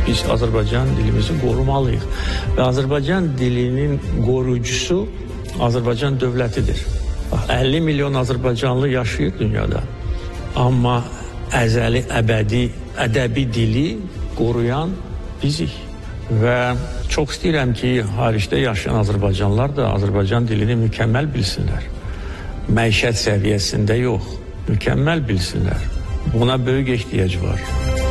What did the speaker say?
Biz Azərbaycan dilimizi qorumalıyıq və Azərbaycan dilinin qoruyucusu Azərbaycan dövlətidir. 50 milyon Azərbaycanlı yaşayır dünyada, amma əzəli, əbədi, ədəbi dili qoruyan bizik. Və çox istəyirəm ki, xaricdə yaşayan Azərbaycanlılar da Azərbaycan dilini mükəmməl bilsinlər. Məişət səviyyəsində yox, mükəmməl bilsinlər. Buna böyük ehtiyac var.